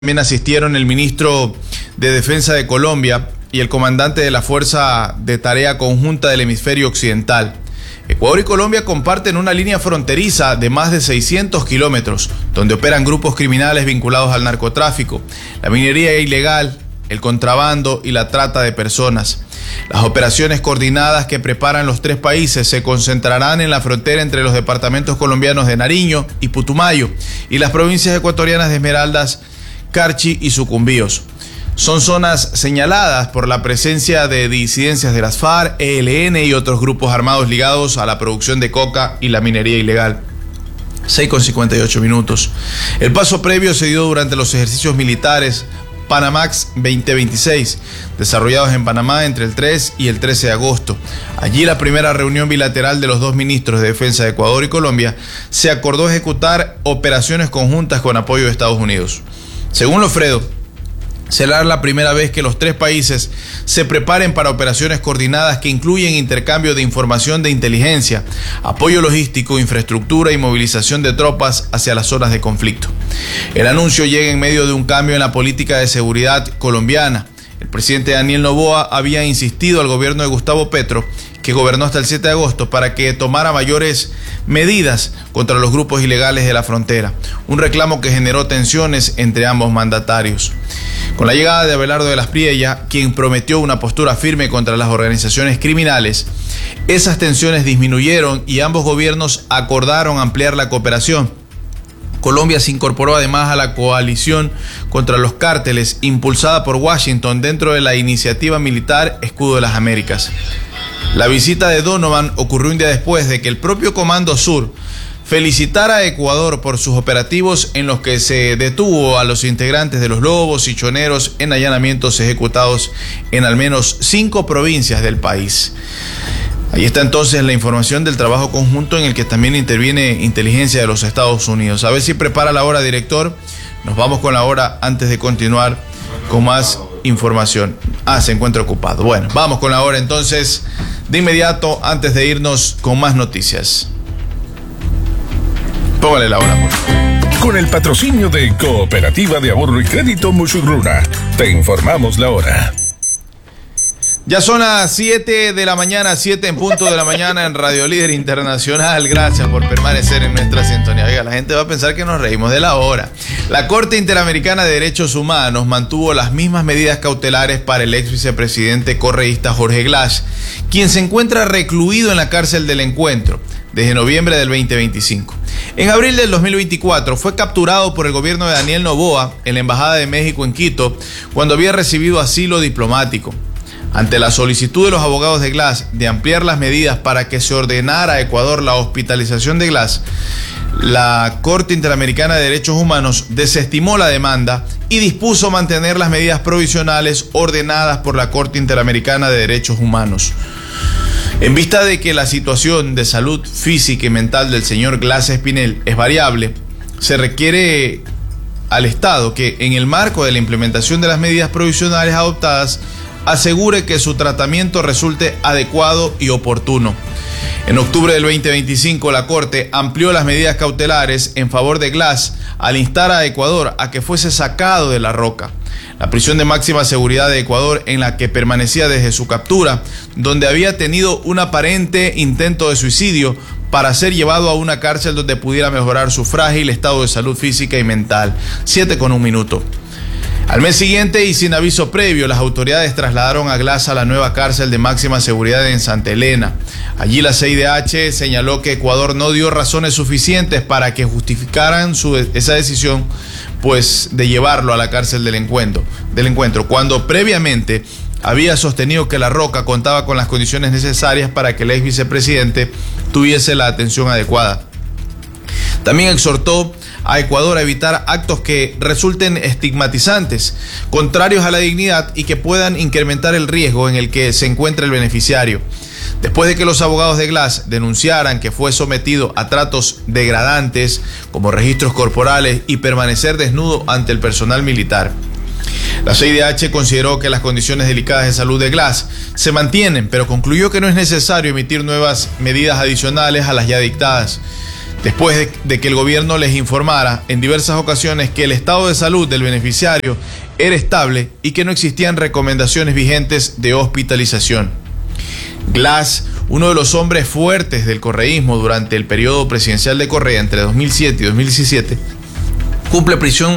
También asistieron el ministro de Defensa de Colombia y el comandante de la Fuerza de Tarea Conjunta del Hemisferio Occidental. Ecuador y Colombia comparten una línea fronteriza de más de 600 kilómetros, donde operan grupos criminales vinculados al narcotráfico, la minería ilegal, el contrabando y la trata de personas. Las operaciones coordinadas que preparan los tres países se concentrarán en la frontera entre los departamentos colombianos de Nariño y Putumayo y las provincias ecuatorianas de Esmeraldas, Carchi y Sucumbíos. Son zonas señaladas por la presencia de disidencias de las FARC, ELN y otros grupos armados ligados a la producción de coca y la minería ilegal. 6:58. El paso previo se dio durante los ejercicios militares Panamax 2026, desarrollados en Panamá entre el 3 y el 13 de agosto. Allí la primera reunión bilateral de los dos ministros de Defensa de Ecuador y Colombia se acordó ejecutar operaciones conjuntas con apoyo de Estados Unidos. Según Lofredo, será la primera vez que los tres países se preparen para operaciones coordinadas que incluyen intercambio de información de inteligencia, apoyo logístico, infraestructura y movilización de tropas hacia las zonas de conflicto. El anuncio llega en medio de un cambio en la política de seguridad colombiana. El presidente Daniel Noboa había insistido al gobierno de Gustavo Petro, que gobernó hasta el 7 de agosto, para que tomara mayores medidas contra los grupos ilegales de la frontera, un reclamo que generó tensiones entre ambos mandatarios. Con la llegada de Abelardo de las Priella, quien prometió una postura firme contra las organizaciones criminales, esas tensiones disminuyeron y ambos gobiernos acordaron ampliar la cooperación. Colombia se incorporó además a la coalición contra los cárteles impulsada por Washington dentro de la iniciativa militar Escudo de las Américas. La visita de Donovan ocurrió un día después de que el propio Comando Sur felicitara a Ecuador por sus operativos en los que se detuvo a los integrantes de los Lobos y Choneros en allanamientos ejecutados en al menos 5 provincias del país. Ahí está entonces la información del trabajo conjunto en el que también interviene inteligencia de los Estados Unidos. A ver si prepara la hora, director. Nos vamos con la hora antes de continuar con más información. Se encuentra ocupado. Bueno, vamos con la hora entonces de inmediato antes de irnos con más noticias. Póngale la hora, por favor. Con el patrocinio de Cooperativa de Ahorro y Crédito Musurruna, te informamos la hora. Ya son las 7 de la mañana, 7 en punto de la mañana en Radio Líder Internacional. Gracias por permanecer en nuestra sintonía. Oiga, la gente va a pensar que nos reímos de la hora. La Corte Interamericana de Derechos Humanos mantuvo las mismas medidas cautelares para el ex vicepresidente correísta Jorge Glass, quien se encuentra recluido en la cárcel del Encuentro desde noviembre del 2025. En abril del 2024 fue capturado por el gobierno de Daniel Noboa en la Embajada de México en Quito cuando había recibido asilo diplomático. Ante la solicitud de los abogados de Glass de ampliar las medidas para que se ordenara a Ecuador la hospitalización de Glass, la Corte Interamericana de Derechos Humanos desestimó la demanda y dispuso mantener las medidas provisionales ordenadas por la Corte Interamericana de Derechos Humanos. En vista de que la situación de salud física y mental del señor Glass Espinel es variable, se requiere al Estado que, en el marco de la implementación de las medidas provisionales adoptadas, asegure que su tratamiento resulte adecuado y oportuno. En octubre del 2025, la Corte amplió las medidas cautelares en favor de Glass al instar a Ecuador a que fuese sacado de La Roca, la prisión de máxima seguridad de Ecuador en la que permanecía desde su captura, donde había tenido un aparente intento de suicidio, para ser llevado a una cárcel donde pudiera mejorar su frágil estado de salud física y mental. 7:01. Al mes siguiente y sin aviso previo, las autoridades trasladaron a Glass a la nueva cárcel de máxima seguridad en Santa Elena. Allí la CIDH señaló que Ecuador no dio razones suficientes para que justificaran esa decisión, pues, de llevarlo a la cárcel del encuentro, cuando previamente había sostenido que La Roca contaba con las condiciones necesarias para que el ex vicepresidente tuviese la atención adecuada. También exhortó a Ecuador a evitar actos que resulten estigmatizantes, contrarios a la dignidad y que puedan incrementar el riesgo en el que se encuentra el beneficiario. Después de que los abogados de Glass denunciaran que fue sometido a tratos degradantes, como registros corporales y permanecer desnudo ante el personal militar, la CIDH consideró que las condiciones delicadas de salud de Glass se mantienen, pero concluyó que no es necesario emitir nuevas medidas adicionales a las ya dictadas. después de que el gobierno les informara en diversas ocasiones que el estado de salud del beneficiario era estable y que no existían recomendaciones vigentes de hospitalización. Glass, uno de los hombres fuertes del correísmo durante el periodo presidencial de Correa entre 2007 y 2017, cumple prisión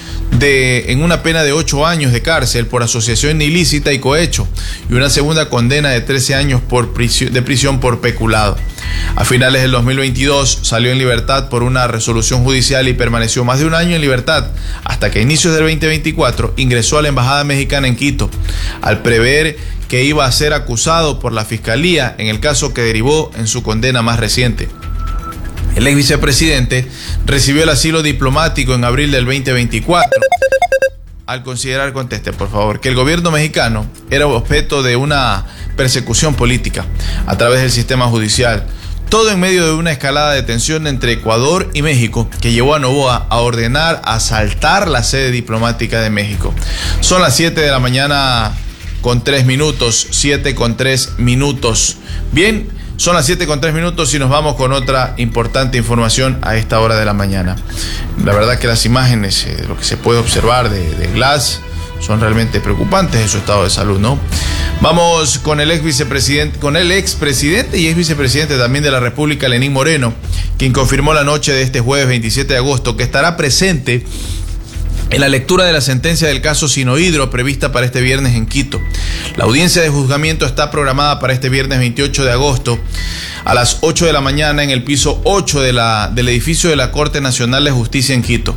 en una pena de 8 años de cárcel por asociación ilícita y cohecho y una segunda condena de 13 años de prisión por peculado. A finales del 2022 salió en libertad por una resolución judicial y permaneció más de un año en libertad hasta que a inicios del 2024 ingresó a la Embajada Mexicana en Quito al prever que iba a ser acusado por la Fiscalía en el caso que derivó en su condena más reciente. El ex vicepresidente recibió el asilo diplomático en abril del 2024 al considerar, conteste por favor, que el gobierno mexicano era objeto de una persecución política a través del sistema judicial. Todo en medio de una escalada de tensión entre Ecuador y México que llevó a Noboa a ordenar asaltar la sede diplomática de México. Son las 7 de la mañana con 3 minutos, 7 con 3 minutos. Bien, son las 7 con 3 minutos y nos vamos con otra importante información a esta hora de la mañana. La verdad que las imágenes, lo que se puede observar de Glass, son realmente preocupantes en su estado de salud, ¿no? Vamos con el expresidente y ex vicepresidente también de la República, Lenín Moreno, quien confirmó la noche de este jueves 27 de agosto que estará presente en la lectura de la sentencia del caso Sinohydro prevista para este viernes en Quito. La audiencia de juzgamiento está programada para este viernes 28 de agosto a las 8 de la mañana en el piso 8 del edificio de la Corte Nacional de Justicia en Quito.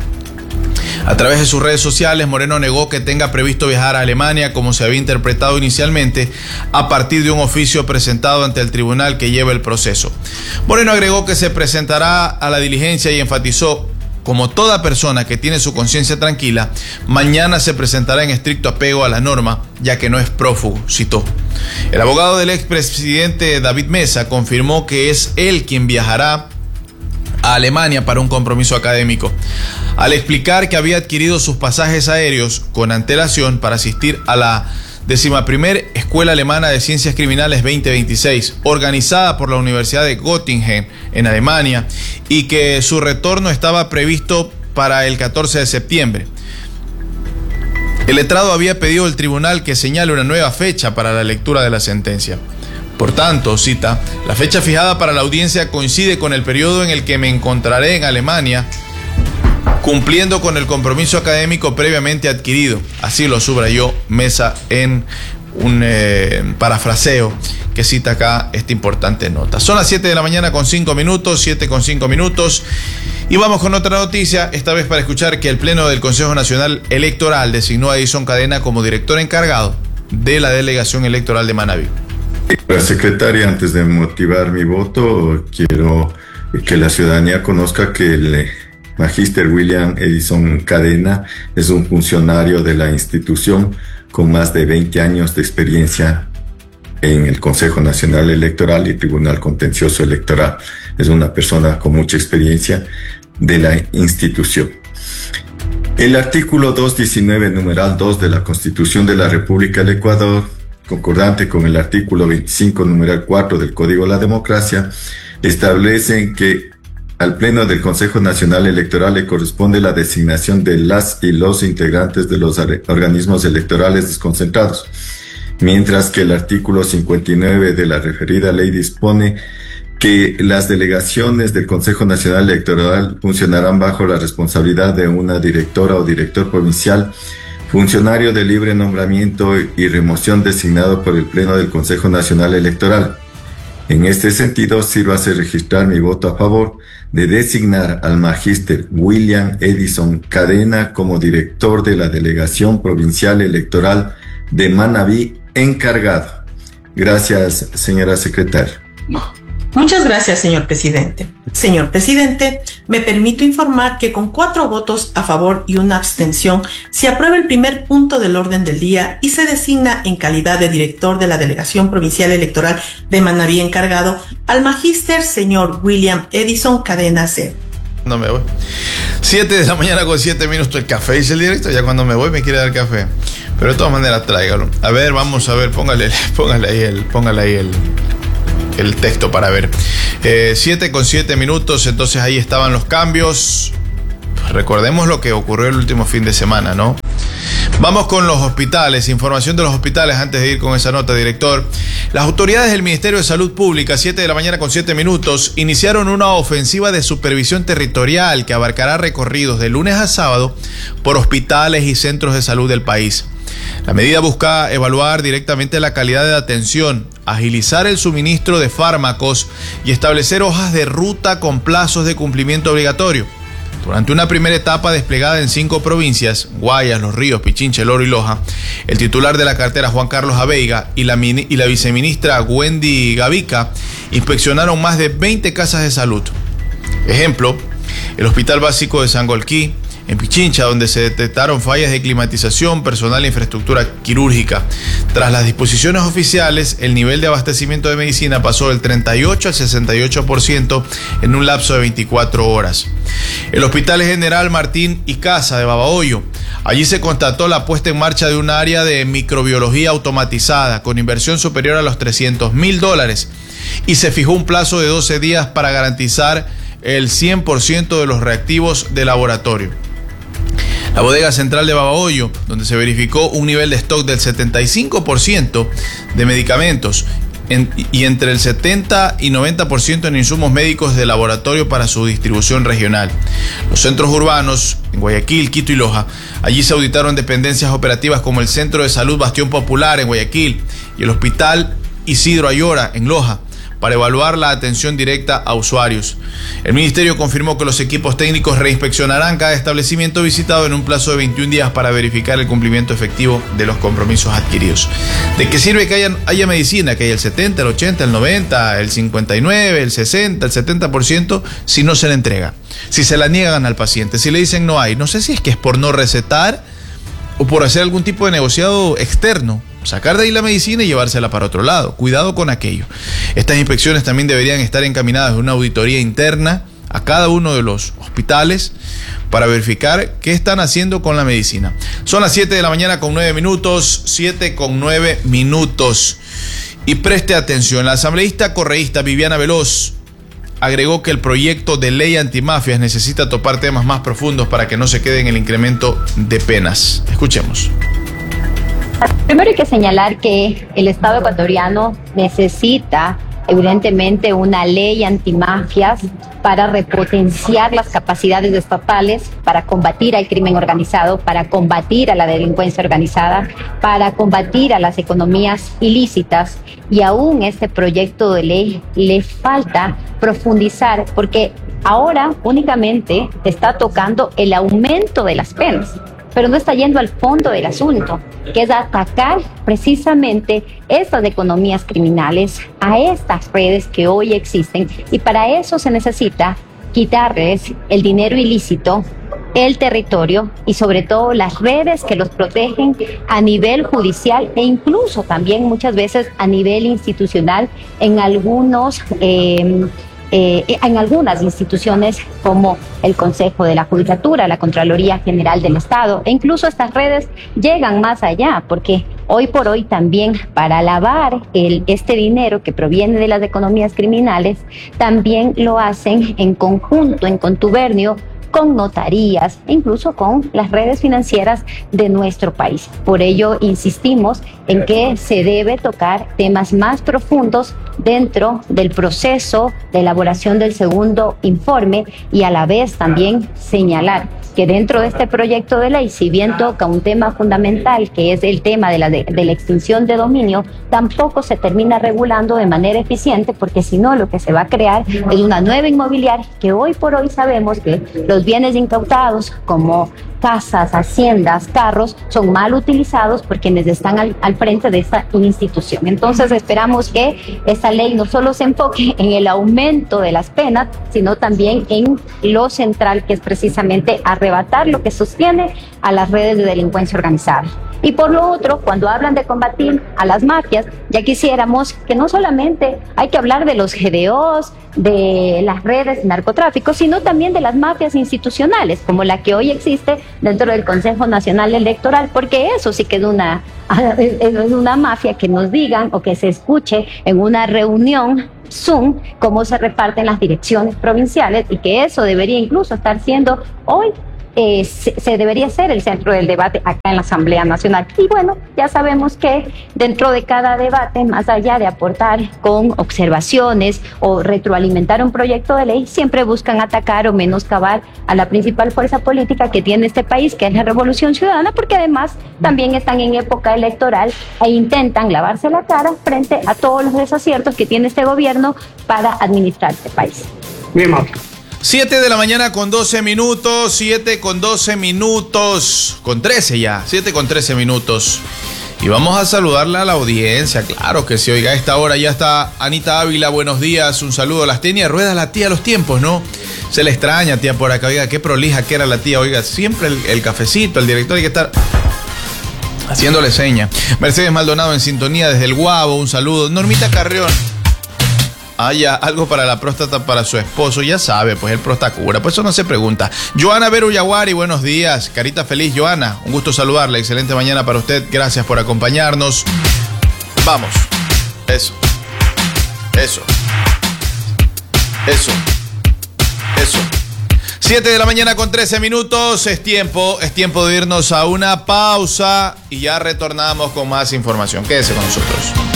A través de sus redes sociales, Moreno negó que tenga previsto viajar a Alemania como se había interpretado inicialmente a partir de un oficio presentado ante el tribunal que lleva el proceso. Moreno agregó que se presentará a la diligencia y enfatizó: como toda persona que tiene su conciencia tranquila, mañana se presentará en estricto apego a la norma, ya que no es prófugo, citó. El abogado del expresidente David Mesa confirmó que es él quien viajará a Alemania para un compromiso académico, al explicar que había adquirido sus pasajes aéreos con antelación para asistir a la 11ª Escuela Alemana de Ciencias Criminales 2026, organizada por la Universidad de Göttingen en Alemania, y que su retorno estaba previsto para el 14 de septiembre. El letrado había pedido al tribunal que señale una nueva fecha para la lectura de la sentencia. Por tanto, cita, la fecha fijada para la audiencia coincide con el periodo en el que me encontraré en Alemania, cumpliendo con el compromiso académico previamente adquirido. Así lo subrayó Mesa en un parafraseo que cita acá esta importante nota. Son las 7 de la mañana con 5 minutos, 7 con 5 minutos. Y vamos con otra noticia, esta vez para escuchar que el Pleno del Consejo Nacional Electoral designó a Edison Cadena como director encargado de la delegación electoral de Manabí. La secretaria, antes de motivar mi voto, quiero que la ciudadanía conozca que el Magíster William Edison Cadena es un funcionario de la institución con más de 20 años de experiencia en el Consejo Nacional Electoral y Tribunal Contencioso Electoral. Es una persona con mucha experiencia de la institución. El artículo 219, numeral 2 de la Constitución de la República del Ecuador, concordante con el artículo 25, numeral 4 del Código de la Democracia, establecen que al Pleno del Consejo Nacional Electoral le corresponde la designación de las y los integrantes de los organismos electorales desconcentrados, mientras que el artículo 59 de la referida ley dispone que las delegaciones del Consejo Nacional Electoral funcionarán bajo la responsabilidad de una directora o director provincial, funcionario de libre nombramiento y remoción designado por el Pleno del Consejo Nacional Electoral. En este sentido, sírvase registrar mi voto a favor de designar al Magíster William Edison Cadena como director de la Delegación Provincial Electoral de Manabí encargado. Gracias, señora secretaria. Muchas gracias, señor presidente. Señor presidente, me permito informar que con 4 votos a favor y una abstención se aprueba el primer punto del orden del día y se designa en calidad de director de la Delegación Provincial Electoral de Manabí encargado al Magíster señor William Edison Cadena C. No me voy. 7 de la mañana con 7 minutos. El café dice el directo. Ya cuando me voy me quiere dar café. Pero de todas maneras tráigalo. A ver, vamos a ver. Póngale ahí el el texto para ver. 7:07, entonces ahí estaban los cambios. Recordemos lo que ocurrió el último fin de semana, ¿no? Vamos con los hospitales, información de los hospitales antes de ir con esa nota, director. Las autoridades del Ministerio de Salud Pública, 7:07, iniciaron una ofensiva de supervisión territorial que abarcará recorridos de lunes a sábado por hospitales y centros de salud del país. La medida busca evaluar directamente la calidad de atención, agilizar el suministro de fármacos y establecer hojas de ruta con plazos de cumplimiento obligatorio. Durante una primera etapa desplegada en 5 provincias, Guayas, Los Ríos, Pichincha, El Oro y Loja, el titular de la cartera, Juan Carlos Abeiga, y la viceministra Wendy Gavica inspeccionaron más de 20 casas de salud. Ejemplo, el Hospital Básico de Sangolquí, en Pichincha, donde se detectaron fallas de climatización, personal e infraestructura quirúrgica. Tras las disposiciones oficiales, el nivel de abastecimiento de medicina pasó del 38 al 68% en un lapso de 24 horas. El Hospital General Martín y Casa de Babahoyo. Allí se constató la puesta en marcha de un área de microbiología automatizada con inversión superior a los $300,000 y se fijó un plazo de 12 días para garantizar el 100% de los reactivos de laboratorio. La bodega central de Babahoyo, donde se verificó un nivel de stock del 75% de medicamentos y entre el 70 y 90% en insumos médicos de laboratorio para su distribución regional. Los centros urbanos, en Guayaquil, Quito y Loja, allí se auditaron dependencias operativas como el Centro de Salud Bastión Popular en Guayaquil y el Hospital Isidro Ayora en Loja, para evaluar la atención directa a usuarios. El ministerio confirmó que los equipos técnicos reinspeccionarán cada establecimiento visitado en un plazo de 21 días para verificar el cumplimiento efectivo de los compromisos adquiridos. ¿De qué sirve que haya medicina, que haya el 70, el 80, el 90, el 59, el 60, el 70% si no se le entrega? Si se la niegan al paciente, si le dicen no hay. No sé si es que es por no recetar o por hacer algún tipo de negociado externo. Sacar de ahí la medicina y llevársela para otro lado. Cuidado con aquello. Estas inspecciones también deberían estar encaminadas a una auditoría interna a cada uno de los hospitales para verificar qué están haciendo con la medicina. Son las 7:09, 7:09. Y preste atención, la asambleísta correísta Viviana Veloz agregó que el proyecto de ley antimafias necesita topar temas más profundos para que no se quede en el incremento de penas. Escuchemos. Primero hay que señalar que el Estado ecuatoriano necesita evidentemente una ley antimafias para repotenciar las capacidades estatales, para combatir al crimen organizado, para combatir a la delincuencia organizada, para combatir a las economías ilícitas. Y aún este proyecto de ley le falta profundizar porque ahora únicamente está tocando el aumento de las penas, pero no está yendo al fondo del asunto, que es atacar precisamente estas economías criminales, a estas redes que hoy existen, y para eso se necesita quitarles el dinero ilícito, el territorio y sobre todo las redes que los protegen a nivel judicial e incluso también muchas veces a nivel institucional en algunas instituciones como el Consejo de la Judicatura, la Contraloría General del Estado, e incluso estas redes llegan más allá, porque hoy por hoy también para lavar este dinero que proviene de las economías criminales, también lo hacen en conjunto, en contubernio, con notarías e incluso con las redes financieras de nuestro país. Por ello insistimos en que se debe tocar temas más profundos dentro del proceso de elaboración del segundo informe y a la vez también señalar que dentro de este proyecto de ley, si bien toca un tema fundamental que es el tema de la extinción de dominio, tampoco se termina regulando de manera eficiente, porque si no lo que se va a crear es una nueva inmobiliaria que hoy por hoy sabemos que los bienes incautados como casas, haciendas, carros, son mal utilizados por quienes están al frente de esta institución. Entonces esperamos que esta ley no solo se enfoque en el aumento de las penas, sino también en lo central, que es precisamente arrebatar lo que sostiene a las redes de delincuencia organizada. Y por lo otro, cuando hablan de combatir a las mafias, ya quisiéramos que no solamente hay que hablar de los GDOs, de las redes de narcotráfico, sino también de las mafias institucionales, como la que hoy existe dentro del Consejo Nacional Electoral, porque eso sí que es una en una mafia que nos digan o que se escuche en una reunión Zoom cómo se reparten las direcciones provinciales, y que eso debería incluso estar siendo hoy, se debería ser el centro del debate acá en la Asamblea Nacional. Y bueno, ya sabemos que dentro de cada debate, más allá de aportar con observaciones o retroalimentar un proyecto de ley, siempre buscan atacar o menoscabar a la principal fuerza política que tiene este país, que es la Revolución Ciudadana, porque además también están en época electoral e intentan lavarse la cara frente a todos los desaciertos que tiene este gobierno para administrar este país. Bien, Marco. 7 de la mañana con 12 minutos, 7 con 12 minutos, con 13 ya, 7 con 13 minutos. Y vamos a saludarle a la audiencia, claro que sí. Oiga, a esta hora ya está Anita Ávila, buenos días, un saludo. Las tenía ruedas la tía a los tiempos, ¿no? Se le extraña, tía, por acá. Oiga, qué prolija que era la tía. Oiga, siempre el cafecito, el director hay que estar haciéndole seña. Mercedes Maldonado en sintonía desde el Guabo, un saludo. Normita Carrión. Ah, ya, algo para la próstata para su esposo, ya sabe, pues el Prostacura, pues eso no se pregunta. Joana Veru Yaguari, buenos días, carita feliz, Joana, un gusto saludarle, excelente mañana para usted, gracias por acompañarnos. Vamos, eso, 7 de la mañana con 13 minutos, es tiempo de irnos a una pausa y ya retornamos con más información, quédese con nosotros.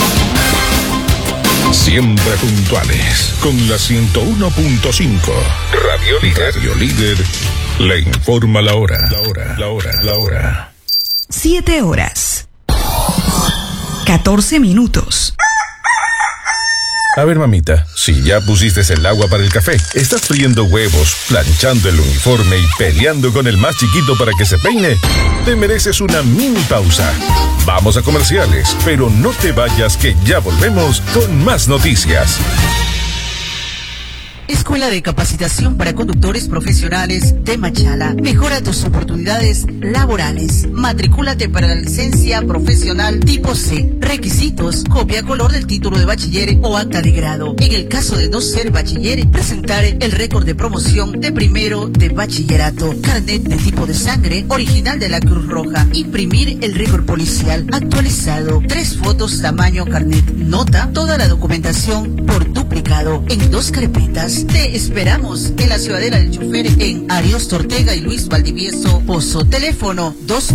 Siempre puntuales, con la 101.5. Radio Líder le informa la hora. 7 horas. 14 minutos. A ver, mamita, si ya pusiste el agua para el café, estás friendo huevos, planchando el uniforme y peleando con el más chiquito para que se peine, te mereces una mini pausa. Vamos a comerciales, pero no te vayas que ya volvemos con más noticias. Escuela de Capacitación para Conductores Profesionales de Machala. Mejora tus oportunidades laborales. Matricúlate para la licencia profesional tipo C. Requisitos: copia color del título de bachiller o acta de grado. En el caso de no ser bachiller, presentar el récord de promoción de primero de bachillerato. Carnet de tipo de sangre original de la Cruz Roja. Imprimir el récord policial actualizado. 3 fotos tamaño carnet. Nota toda la documentación por duplicado en 2 carpetas. Te esperamos en la Ciudadela del Chofer en Ariosto Ortega y Luis Valdivieso Pozo. Teléfono 2